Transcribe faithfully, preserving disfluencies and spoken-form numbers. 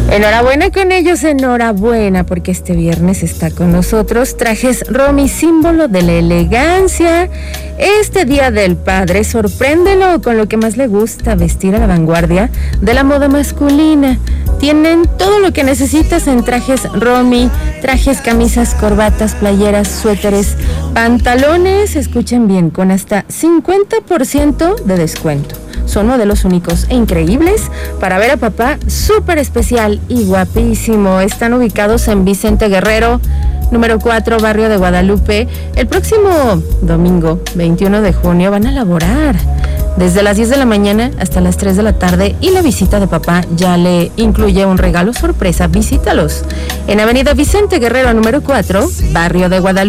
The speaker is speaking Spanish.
Enhorabuena con ellos, enhorabuena, porque este viernes está con nosotros Trajes Romy, símbolo de la elegancia. Este Día del Padre, sorpréndelo con lo que más le gusta, vestir a la vanguardia de la moda masculina. Tienen todo lo que necesitas en Trajes Romy, trajes, camisas, corbatas, playeras, suéteres, pantalones, escuchen bien, con hasta cincuenta por ciento de descuento. Son modelos únicos e increíbles para ver a papá súper especial y guapísimo. Están ubicados en Vicente Guerrero, número cuatro, barrio de Guadalupe. El próximo domingo, veintiuno de junio, van a laborar desde las diez de la mañana hasta las tres de la tarde y la visita de papá ya le incluye un regalo sorpresa. Visítalos en Avenida Vicente Guerrero, número cuatro, barrio de Guadalupe.